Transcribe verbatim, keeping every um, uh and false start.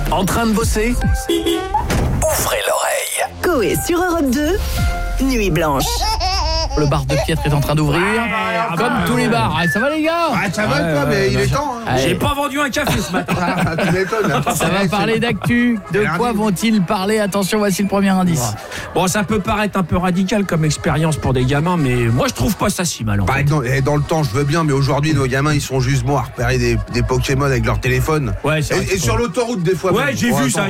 En train de bosser? Ouvrez l'oreille. Coé sur Europe deux, Nuit Blanche. Le bar de Piètre est en train d'ouvrir, ah, comme bah, tous les bars. Ah, ça va les gars? Ah, ça va toi, mais il est temps. Hein. Allez. J'ai pas vendu un café ce matin. Ah, tu m'étonnes, hein. Ça va parler d'actu. De Lundi. quoi vont-ils parler? Attention, voici le premier indice. Bon, ça peut paraître un peu radical comme expérience pour des gamins, mais moi je trouve pas ça si mal. En Bah, fait. dans, eh, dans le temps, je veux bien, mais aujourd'hui, nos gamins, ils sont juste bons à repérer des, des Pokémon avec leur téléphone. Ouais, c'est vrai Et, qu'il et faut- sur l'autoroute, des fois. Ouais, même. j'ai Bon, vu attends. ça.